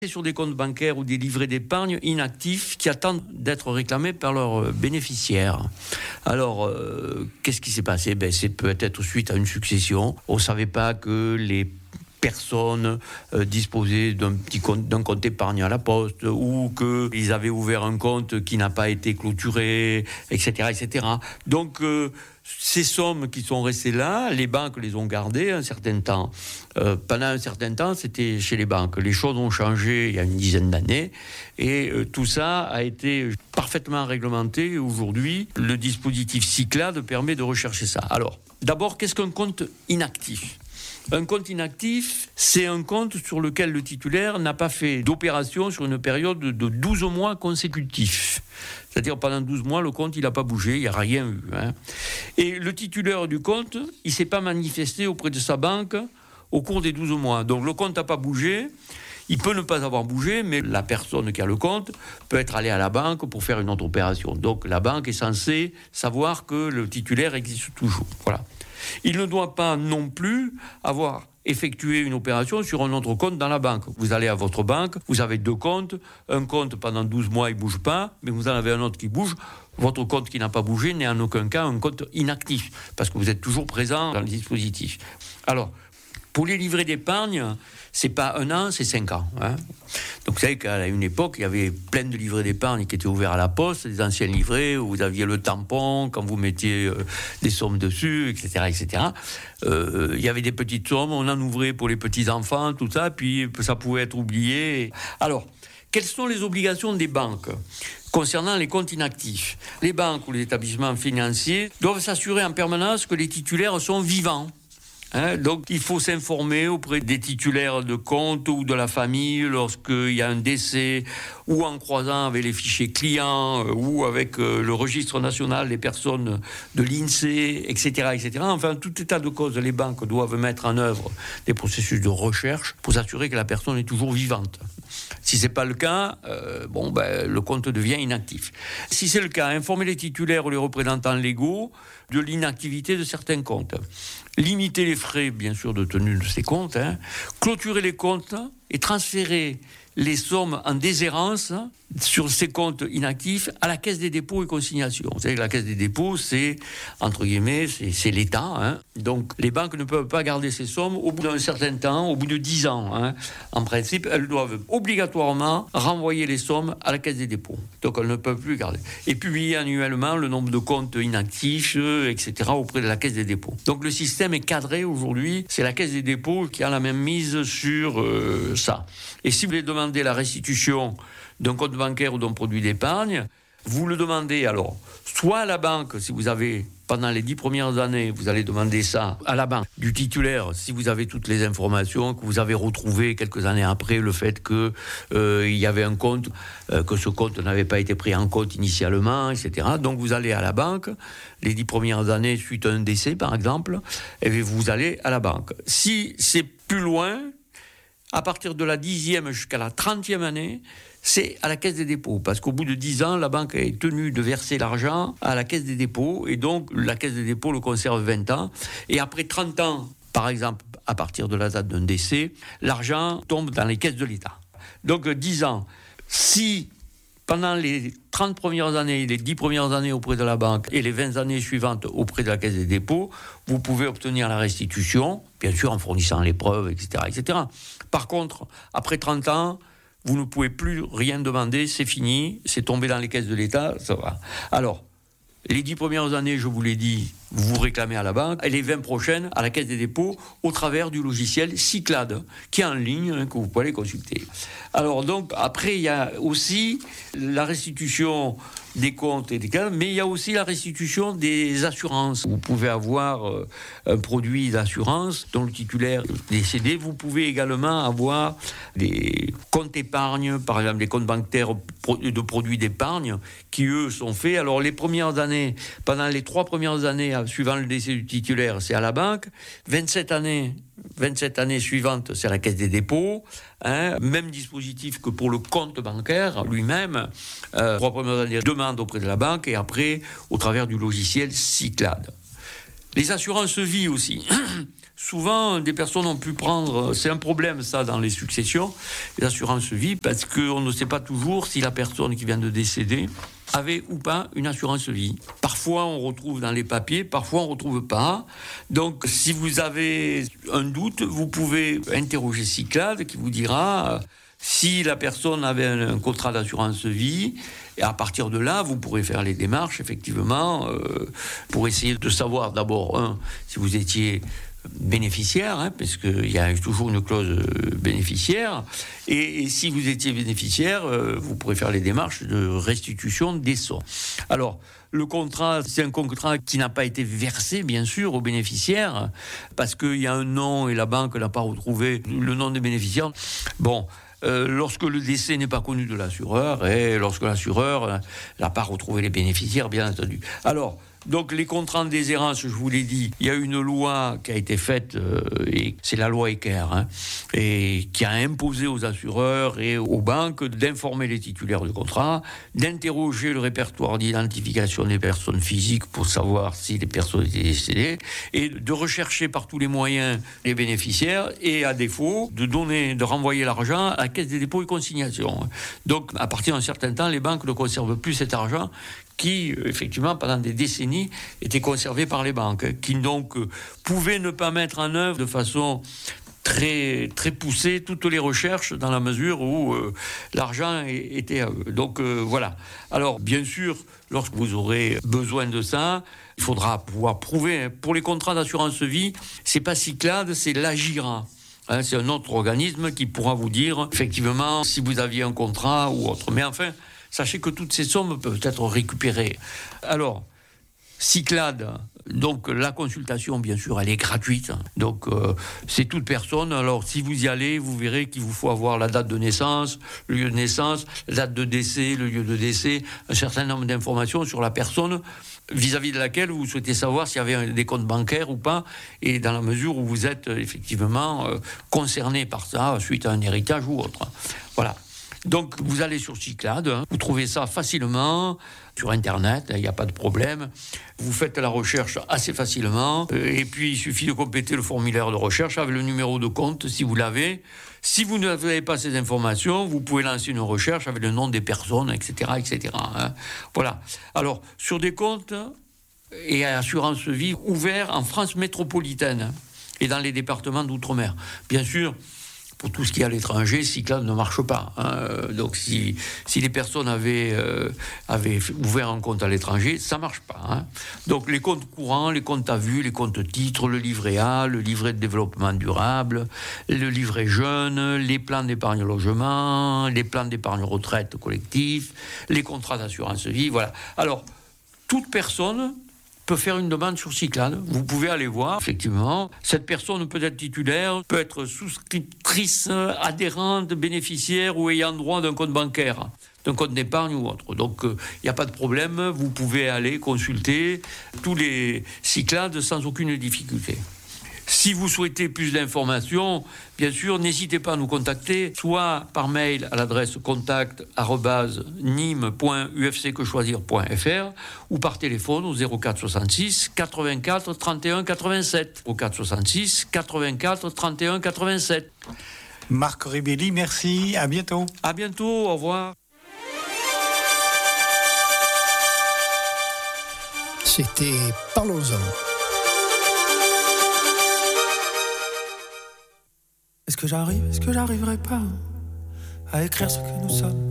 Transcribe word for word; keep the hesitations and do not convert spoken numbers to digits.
sur des comptes bancaires ou des livrets d'épargne inactifs qui attendent d'être réclamés par leurs bénéficiaires. Alors, euh, qu'est-ce qui s'est passé ? Ben, c'est peut-être suite à une succession. On ne savait pas que les personnes euh, disposaient d'un petit compte, d'un compte épargne à la poste, ou qu'ils avaient ouvert un compte qui n'a pas été clôturé, et cetera, et cetera. Donc, euh, ces sommes qui sont restées là, les banques les ont gardées un certain temps. Euh, pendant un certain temps, c'était chez les banques. Les choses ont changé il y a une dizaine d'années, et euh, tout ça a été parfaitement réglementé. Aujourd'hui, le dispositif Cyclade permet de rechercher ça. Alors, d'abord, qu'est-ce qu'un compte inactif ? Un compte inactif, c'est un compte sur lequel le titulaire n'a pas fait d'opération sur une période de douze mois consécutifs. C'est-à-dire pendant douze mois, le compte, il n'a pas bougé, il n'y a rien eu. Hein. Et le titulaire du compte, il ne s'est pas manifesté auprès de sa banque au cours des douze mois. Donc le compte n'a pas bougé. Il peut ne pas avoir bougé, mais la personne qui a le compte peut être allée à la banque pour faire une autre opération. Donc la banque est censée savoir que le titulaire existe toujours. Voilà. Il ne doit pas non plus avoir effectué une opération sur un autre compte dans la banque. Vous allez à votre banque, vous avez deux comptes. Un compte, pendant douze mois, il ne bouge pas, mais vous en avez un autre qui bouge. Votre compte qui n'a pas bougé n'est en aucun cas un compte inactif, parce que vous êtes toujours présent dans le dispositif. Alors, pour les livrets d'épargne, c'est pas un an, c'est cinq ans. Hein. Donc vous savez qu'à une époque, il y avait plein de livrets d'épargne qui étaient ouverts à la poste, des anciens livrets où vous aviez le tampon quand vous mettiez euh, des sommes dessus, et cetera, et cetera. Euh, il y avait des petites sommes, on en ouvrait pour les petits enfants, tout ça, puis ça pouvait être oublié. Alors, quelles sont les obligations des banques concernant les comptes inactifs ? Les banques ou les établissements financiers doivent s'assurer en permanence que les titulaires sont vivants. Hein, donc il faut s'informer auprès des titulaires de compte ou de la famille lorsqu'il y a un décès, ou en croisant avec les fichiers clients, euh, ou avec euh, le registre national des personnes de l'INSEE, et cetera, et cetera. Enfin, tout état de cause, les banques doivent mettre en œuvre des processus de recherche pour s'assurer que la personne est toujours vivante. Si ce n'est pas le cas, euh, bon, ben, le compte devient inactif. Si c'est le cas, informer les titulaires ou les représentants légaux de l'inactivité de certains comptes. Limiter les frais, bien sûr, de tenue de ces comptes. Hein. Clôturer les comptes et transférer les sommes en déshérence sur ces comptes inactifs à la Caisse des dépôts et consignations. Vous savez que la Caisse des dépôts, c'est, entre guillemets, c'est, c'est l'État. Hein. Donc, les banques ne peuvent pas garder ces sommes au bout d'un certain temps, au bout de dix ans. Hein. En principe, elles doivent obligatoirement renvoyer les sommes à la Caisse des dépôts. Donc, elles ne peuvent plus garder. Et publier annuellement le nombre de comptes inactifs, et cetera, auprès de la Caisse des dépôts. Donc, le système est cadré aujourd'hui. C'est la Caisse des dépôts qui a la même mise sur euh, ça. Et si vous voulez demander la restitution d'un compte bancaire ou d'un produit d'épargne, vous le demandez alors soit à la banque, si vous avez, pendant les dix premières années, vous allez demander ça à la banque du titulaire, si vous avez toutes les informations, que vous avez retrouvé quelques années après le fait qu'il euh, y avait un compte, euh, que ce compte n'avait pas été pris en compte initialement, et cetera. Donc vous allez à la banque, les dix premières années suite à un décès par exemple, et vous allez à la banque. Si c'est plus loin, à partir de la dixième jusqu'à la trentième année, c'est à la Caisse des dépôts. Parce qu'au bout de dix ans, la banque est tenue de verser l'argent à la Caisse des dépôts. Et donc, la Caisse des dépôts le conserve vingt ans. Et après trente ans, par exemple, à partir de la date d'un décès, l'argent tombe dans les caisses de l'État. Donc, dix ans. Si pendant les trente premières années, les dix premières années auprès de la banque et les vingt années suivantes auprès de la Caisse des dépôts, vous pouvez obtenir la restitution, bien sûr en fournissant les preuves, et cetera, et cetera. Par contre, après trente ans, vous ne pouvez plus rien demander, c'est fini, c'est tombé dans les caisses de l'État, ça va. Alors, les dix premières années, je vous l'ai dit, vous réclamez à la banque, et les vingt prochaines à la Caisse des dépôts au travers du logiciel Cyclade, qui est en ligne, hein, que vous pouvez aller consulter. Alors donc, après, il y a aussi la restitution des comptes et des cas, mais il y a aussi la restitution des assurances. Vous pouvez avoir euh, un produit d'assurance dont le titulaire est décédé. Vous pouvez également avoir des comptes épargne, par exemple des comptes bancaires de produits d'épargne, qui eux sont faits. Alors les premières années, pendant les trois premières années suivant le décès du titulaire, c'est à la banque. vingt-sept années, vingt-sept années suivantes, c'est à la Caisse des dépôts. Hein, même dispositif que pour le compte bancaire lui-même. Euh, trois premières années, demande auprès de la banque et après, au travers du logiciel Cyclade. Les assurances vie aussi. souvent, des personnes ont pu prendre... C'est un problème, ça, dans les successions, les assurances vie, parce qu'on ne sait pas toujours si la personne qui vient de décéder avait ou pas une assurance vie. Parfois, on retrouve dans les papiers, parfois, on ne retrouve pas. Donc, si vous avez un doute, vous pouvez interroger Cyclades, qui vous dira... Si la personne avait un, un contrat d'assurance vie, et à partir de là, vous pourrez faire les démarches, effectivement, euh, pour essayer de savoir d'abord, un, si vous étiez bénéficiaire, hein, parce qu'il y a toujours une clause bénéficiaire, et, et si vous étiez bénéficiaire, euh, vous pourrez faire les démarches de restitution des sommes. Alors, le contrat, c'est un contrat qui n'a pas été versé, bien sûr, aux bénéficiaires, parce qu'il y a un nom et la banque n'a pas retrouvé le nom des bénéficiaires. Bon... Euh, lorsque le décès n'est pas connu de l'assureur et lorsque l'assureur n'a pas retrouvé les bénéficiaires, bien entendu. Alors, donc les contrats en déshérence, je vous l'ai dit, il y a une loi qui a été faite, euh, et c'est la loi Ecker, hein, et qui a imposé aux assureurs et aux banques d'informer les titulaires de contrat, d'interroger le répertoire d'identification des personnes physiques pour savoir si les personnes étaient décédées, et de rechercher par tous les moyens les bénéficiaires, et à défaut, de donner, de renvoyer l'argent à la Caisse des dépôts et consignations. Donc, à partir d'un certain temps, les banques ne conservent plus cet argent qui, effectivement, pendant des décennies, était conservé par les banques, qui donc pouvaient ne pas mettre en œuvre de façon très, très poussée toutes les recherches dans la mesure où euh, l'argent était à eux. Donc euh, voilà. Alors, bien sûr, lorsque vous aurez besoin de ça, il faudra pouvoir prouver. Pour les contrats d'assurance vie, c'est pas Cyclades, c'est l'Agira. Hein, c'est un autre organisme qui pourra vous dire, effectivement, si vous aviez un contrat ou autre. Mais enfin... Sachez que toutes ces sommes peuvent être récupérées. Alors, Cyclades, donc la consultation, bien sûr, elle est gratuite. Donc, euh, c'est toute personne. Alors, si vous y allez, vous verrez qu'il vous faut avoir la date de naissance, le lieu de naissance, la date de décès, le lieu de décès, un certain nombre d'informations sur la personne vis-à-vis de laquelle vous souhaitez savoir s'il y avait des comptes bancaires ou pas, et dans la mesure où vous êtes effectivement euh, concerné par ça, suite à un héritage ou autre. Voilà. Donc, vous allez sur Cyclades, hein, vous trouvez ça facilement sur Internet, il n'y a pas de problème. Vous faites la recherche assez facilement, euh, et puis il suffit de compléter le formulaire de recherche avec le numéro de compte, si vous l'avez. Si vous n'avez pas ces informations, vous pouvez lancer une recherche avec le nom des personnes, et cetera, et cetera. Hein. Voilà. Alors, sur des comptes et assurance vie ouverts en France métropolitaine et dans les départements d'outre-mer. Bien sûr, pour tout ce qui est à l'étranger, Cyclades ne marche pas. Hein. Donc, si, si les personnes avaient, euh, avaient ouvert un compte à l'étranger, ça ne marche pas. Hein. Donc, les comptes courants, les comptes à vue, les comptes titres, le livret A, le livret de développement durable, le livret jeune, les plans d'épargne logement, les plans d'épargne retraite collectif, les contrats d'assurance vie, voilà. Alors, toute personne peut faire une demande sur Cyclades. Vous pouvez aller voir, effectivement. Cette personne peut être titulaire, peut être souscriptrice, adhérente, bénéficiaire ou ayant droit d'un compte bancaire, d'un compte d'épargne ou autre. Donc, il euh, n'y a pas de problème. Vous pouvez aller consulter tous les Cyclades sans aucune difficulté. Si vous souhaitez plus d'informations, bien sûr, n'hésitez pas à nous contacter, soit par mail à l'adresse contact arobase nîmes point u f c que choisir point f r ou par téléphone au zéro quatre soixante-six quatre-vingt-quatre trente et un quatre-vingt-sept. Au quatre soixante-six quatre-vingt-quatre trente et un quatre-vingt-sept. Marc Ribelli, merci. À bientôt. À bientôt. Au revoir. C'était Parlons-en. Est-ce que j'arrive, est-ce que j'arriverai pas à écrire ce que nous sommes?